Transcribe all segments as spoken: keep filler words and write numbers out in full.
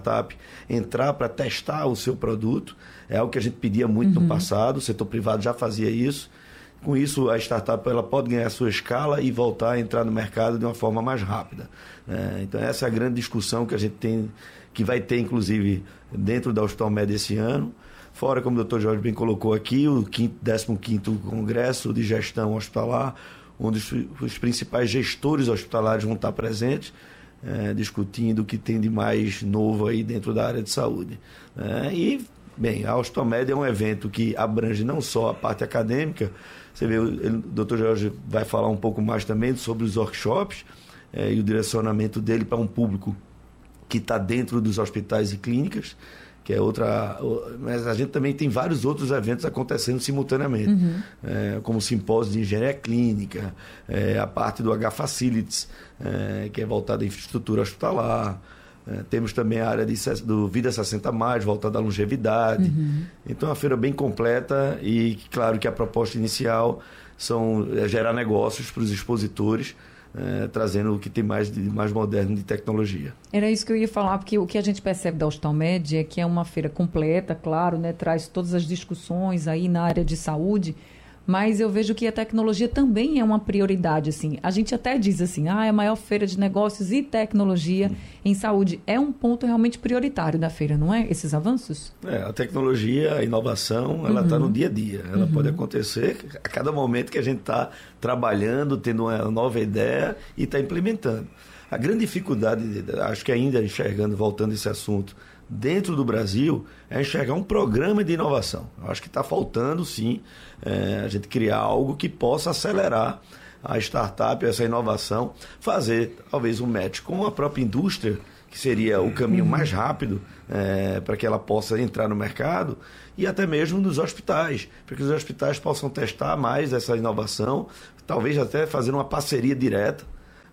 startup entrar para testar o seu produto. É algo que a gente pedia muito uhum. no passado, o setor privado já fazia isso. Com isso, a startup ela pode ganhar a sua escala e voltar a entrar no mercado de uma forma mais rápida. É, então, essa é a grande discussão que a gente tem, que vai ter, inclusive, dentro da Hospitalmed esse ano. Fora, como o doutor Jorge bem colocou aqui, o décimo quinto Congresso de Gestão Hospitalar, onde os, os principais gestores hospitalares vão estar presentes, é, discutindo o que tem de mais novo aí dentro da área de saúde. É, e, bem, a Hospitalmed é um evento que abrange não só a parte acadêmica. Você vê, o doutor Jorge vai falar um pouco mais também sobre os workshops é, e o direcionamento dele para um público que está dentro dos hospitais e clínicas, que é outra... Mas a gente também tem vários outros eventos acontecendo simultaneamente, uhum. é, como o simpósio de engenharia clínica, é, a parte do H-Facilities, é, que é voltada à infraestrutura hospitalar. É, temos também a área de, do Vida sessenta mais, voltada à longevidade. Uhum. Então, é uma feira bem completa e, claro, que a proposta inicial são, é gerar negócios para os expositores, é, trazendo o que tem mais de mais moderno de tecnologia. Era isso que eu ia falar, porque o que a gente percebe da Hospitalmed é que é uma feira completa, claro, né, traz todas as discussões aí na área de saúde, mas eu vejo que a tecnologia também é uma prioridade, assim. A gente até diz assim, ah, é a maior feira de negócios e tecnologia hum. em saúde. É um ponto realmente prioritário da feira, não é? Esses avanços? É, a tecnologia, a inovação, ela está uhum. no dia a dia. Ela uhum. pode acontecer a cada momento que a gente está trabalhando, tendo uma nova ideia e está implementando. A grande dificuldade, acho que ainda enxergando, voltando a esse assunto, dentro do Brasil, é enxergar um programa de inovação. Eu acho que está faltando, sim, é, a gente criar algo que possa acelerar a startup, essa inovação, fazer talvez um match com a própria indústria, que seria o caminho mais rápido é, para que ela possa entrar no mercado, e até mesmo nos hospitais, para que os hospitais possam testar mais essa inovação, talvez até fazer uma parceria direta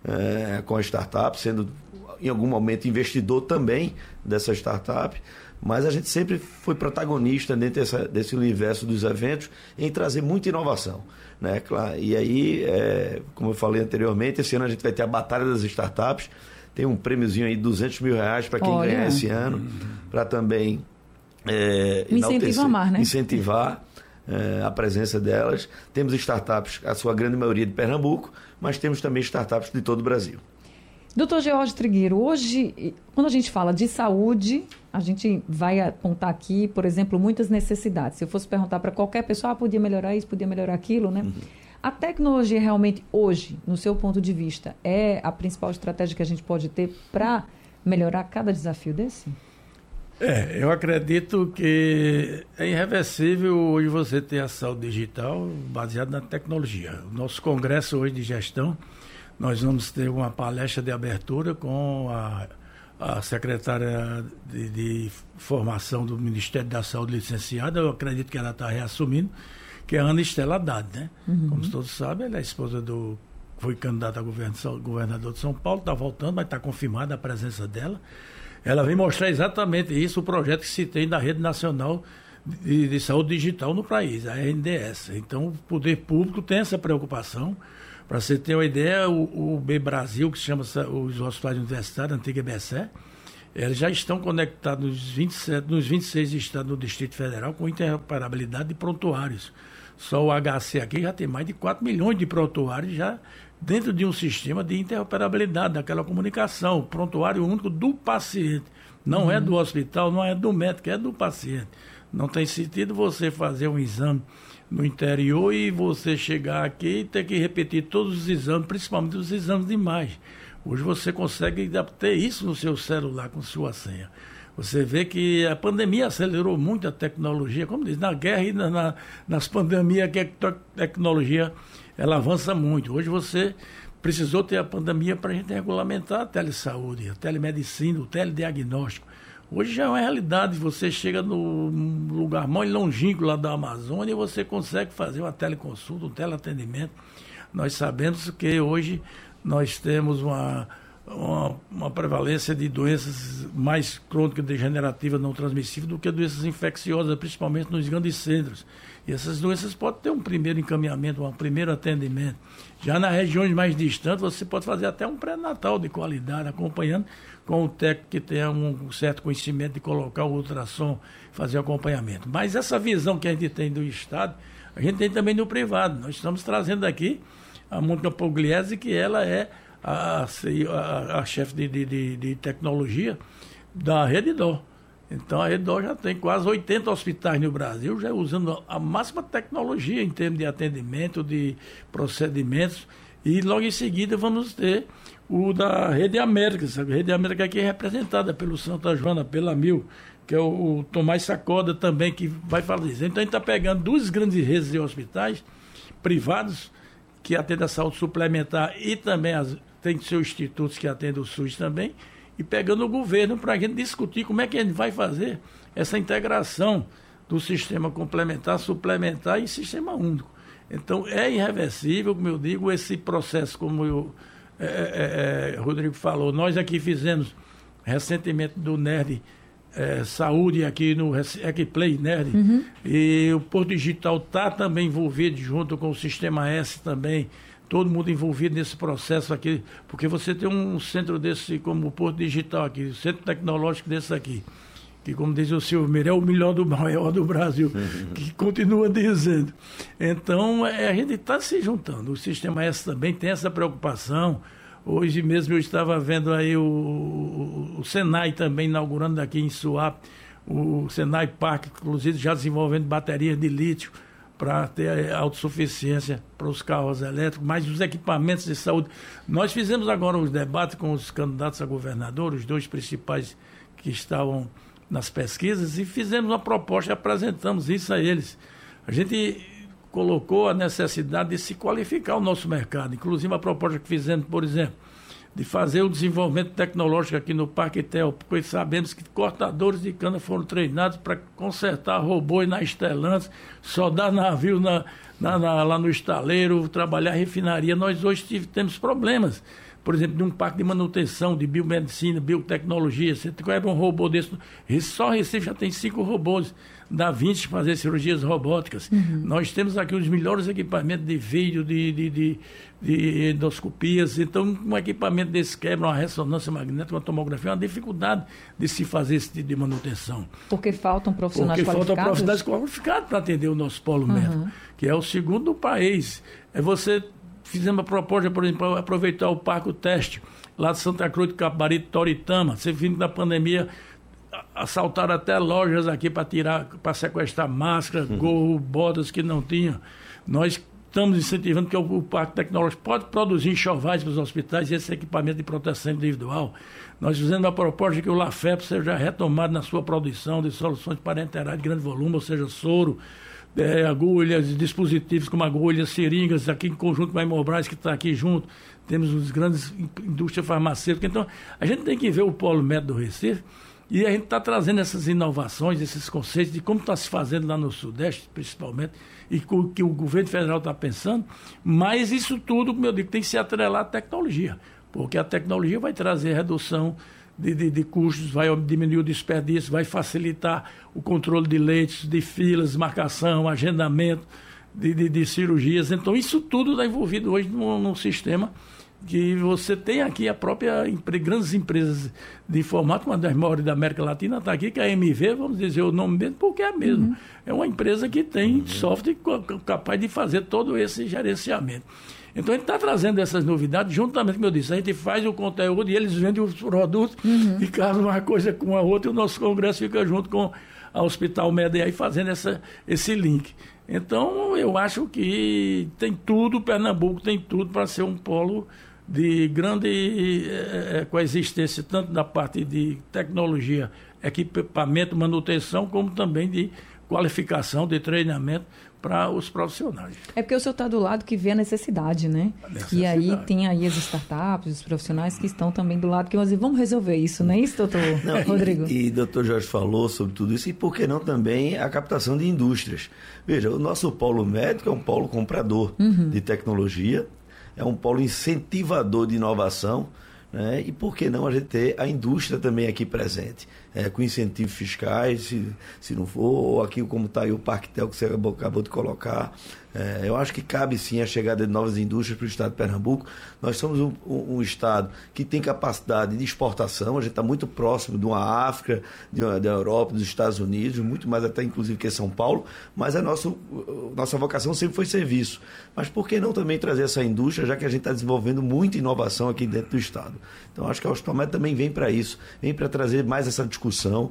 é, com a startup, sendo em algum momento investidor também dessa startup, mas a gente sempre foi protagonista dentro dessa, desse universo dos eventos em trazer muita inovação, né? Claro, e aí, é, como eu falei anteriormente, esse ano a gente vai ter a Batalha das Startups, tem um prêmiozinho aí de duzentos mil reais para quem Olha. ganhar esse ano, para também é, incentivar mais, né? incentivar é, a presença delas. Temos startups, a sua grande maioria de Pernambuco, mas temos também startups de todo o Brasil. doutor George Trigueiro, hoje, quando a gente fala de saúde, a gente vai apontar aqui, por exemplo, muitas necessidades. Se eu fosse perguntar para qualquer pessoa, ah, podia melhorar isso, podia melhorar aquilo, né? Uhum. A tecnologia realmente hoje, no seu ponto de vista, é a principal estratégia que a gente pode ter para melhorar cada desafio desse? É, eu acredito que é irreversível hoje você ter a saúde digital baseada na tecnologia. O nosso congresso hoje de gestão, nós vamos ter uma palestra de abertura com a, a secretária de, de formação do Ministério da Saúde licenciada, eu acredito que ela está reassumindo, que é a Ana Estela Haddad, né? Uhum. Como todos sabem, ela é esposa do... foi candidata a governador de São Paulo, está voltando, mas está confirmada a presença dela. Ela vem mostrar exatamente isso, o projeto que se tem da Rede Nacional de, de Saúde Digital no país, a R N D S. Então, o poder público tem essa preocupação. Para você ter uma ideia, o, o B Brasil, que se chama os hospitais universitários, a antiga B C E, eles já estão conectados nos, vinte e sete, nos vinte e seis estados do Distrito Federal com interoperabilidade de prontuários. Só o H C aqui já tem mais de quatro milhões de prontuários já dentro de um sistema de interoperabilidade daquela comunicação, prontuário único do paciente. Não uhum. é do hospital, não é do médico, é do paciente. Não tem sentido você fazer um exame no interior e você chegar aqui e ter que repetir todos os exames, principalmente os exames de imagem. Hoje você consegue ter isso no seu celular com sua senha. Você vê que a pandemia acelerou muito a tecnologia, como diz, na guerra e na, na, nas pandemias que a tecnologia ela avança muito. Hoje você precisou ter a pandemia para a gente regulamentar a telesaúde, a telemedicina, o telediagnóstico. Hoje já é uma realidade, você chega no lugar mais longínquo lá da Amazônia e você consegue fazer uma teleconsulta, um teleatendimento. Nós sabemos que hoje nós temos uma, uma, uma prevalência de doenças mais crônicas, degenerativas, não transmissíveis do que doenças infecciosas, principalmente nos grandes centros. E essas doenças podem ter um primeiro encaminhamento, um primeiro atendimento. Já nas regiões mais distantes, você pode fazer até um pré-natal de qualidade, acompanhando com o técnico que tenha um certo conhecimento de colocar o ultrassom, fazer o acompanhamento. Mas essa visão que a gente tem do Estado, a gente tem também no privado. Nós estamos trazendo aqui a Mônica Pugliese, que ela é a, a, a chefe de, de, de tecnologia da Redditor. Então a Redditor já tem quase oitenta hospitais no Brasil, já usando a máxima tecnologia em termos de atendimento, de procedimentos. E logo em seguida vamos ter o da Rede América. A Rede América aqui é representada pelo Santa Joana, pela Mil, que é o, o Tomás Sacoda também, que vai falar isso. Então a gente está pegando duas grandes redes de hospitais privados que atendem a saúde suplementar e também as, tem seus institutos que atendem o SUS também, e pegando o governo para a gente discutir como é que a gente vai fazer essa integração do sistema complementar, suplementar e sistema único. Então, é irreversível, como eu digo, esse processo, como o é, é, é, Rodrigo falou. Nós aqui fizemos recentemente do Nerd é, Saúde, aqui no Equiplay Nerd, uhum. E o Porto Digital está também envolvido, junto com o Sistema S também, todo mundo envolvido nesse processo aqui, porque você tem um centro desse, como o Porto Digital aqui, o centro tecnológico desse aqui, que, como diz o Silvio Meira, é o melhor do maior do Brasil, uhum. Que continua dizendo. Então, é, a gente está se juntando. O Sistema S também tem essa preocupação. Hoje mesmo eu estava vendo aí o, o, o Senai também inaugurando aqui em Suape, o Senai Park, inclusive já desenvolvendo baterias de lítio para ter autossuficiência para os carros elétricos, mas os equipamentos de saúde. Nós fizemos agora os debates com os candidatos a governador, os dois principais que estavam nas pesquisas, e fizemos uma proposta e apresentamos isso a eles. A gente colocou a necessidade de se qualificar o nosso mercado, inclusive a proposta que fizemos, por exemplo, de fazer o desenvolvimento tecnológico aqui no Parque Tel, porque sabemos que cortadores de cana foram treinados para consertar robôs na Stellantis, soldar navio na, na, na, lá no estaleiro, trabalhar refinaria. Nós hoje tive, temos problemas, por exemplo, de um parque de manutenção, de biomedicina, biotecnologia. Você quebra um robô desse, só Recife já tem cinco robôs da Vinci fazer cirurgias robóticas. Uhum. Nós temos aqui os melhores equipamentos de vídeo, de, de, de, de endoscopias. Então, um equipamento desse quebra uma ressonância magnética, uma tomografia, é uma dificuldade de se fazer esse tipo de manutenção. Porque faltam profissionais Porque qualificados? Porque faltam profissionais qualificados para atender o nosso polo uhum. médico, que é o segundo do país. É você... Fizemos uma proposta, por exemplo, para aproveitar o Parque Teste, lá de Santa Cruz de Capibaribe, Toritama. Você vindo da pandemia, assaltaram até lojas aqui para tirar, para sequestrar máscara, uhum. gorro, botas que não tinham. Nós estamos incentivando que o Parque Tecnológico pode produzir enxovais para os hospitais e esse equipamento de proteção individual. Nós fizemos uma proposta que o LAFEP seja retomado na sua produção de soluções parenterais de grande volume, ou seja, soro, É, agulhas, dispositivos como agulhas, seringas, aqui em conjunto com a Hemobras, que está aqui junto, temos os grandes indústrias farmacêuticas. Então, a gente tem que ver o polo médico do Recife e a gente está trazendo essas inovações, esses conceitos de como está se fazendo lá no Sudeste, principalmente, e o que o governo federal está pensando, mas isso tudo, como eu digo, tem que se atrelar à tecnologia, porque a tecnologia vai trazer redução De, de, de custos, vai diminuir o desperdício, vai facilitar o controle de leitos, de filas, marcação, agendamento de, de, de cirurgias. Então, isso tudo está envolvido hoje num, num sistema que você tem aqui a própria grandes empresas de informática, uma das maiores da América Latina está aqui, que é a M V, vamos dizer o nome mesmo, porque é mesmo. Uhum. É uma empresa que tem uhum. software capaz de fazer todo esse gerenciamento. Então, a gente está trazendo essas novidades, juntamente, como eu disse, a gente faz o conteúdo e eles vendem os produtos, uhum. e casa uma coisa com a outra, e o nosso congresso fica junto com a Hospital Med aí fazendo essa, esse link. Então, eu acho que tem tudo, Pernambuco tem tudo para ser um polo de grande é, coexistência, tanto da parte de tecnologia, equipamento, manutenção, como também de qualificação, de treinamento para os profissionais. É porque o senhor está do lado que vê a necessidade, né? A necessidade. E aí tem aí as startups, os profissionais que estão também do lado que vão dizer, vamos resolver isso, não é isso, doutor não, Rodrigo? E, e doutor Jorge falou sobre tudo isso, e por que não também a captação de indústrias? Veja, o nosso polo médico é um polo comprador uhum. de tecnologia, é um polo incentivador de inovação. né? E por que não a gente ter a indústria também aqui presente, é, com incentivos fiscais, se, se não for, ou aqui como está aí o Parquetel que você acabou, acabou de colocar. É, eu acho que cabe sim a chegada de novas indústrias para o estado de Pernambuco. Nós somos um, um, um estado que tem capacidade de exportação, a gente está muito próximo de uma África, de uma, da Europa, dos Estados Unidos, muito mais até inclusive que São Paulo, mas a nossa, nossa vocação sempre foi serviço. Mas por que não também trazer essa indústria, já que a gente está desenvolvendo muita inovação aqui dentro do estado? Então acho que a Ostomed também vem para isso, vem para trazer mais essa discussão,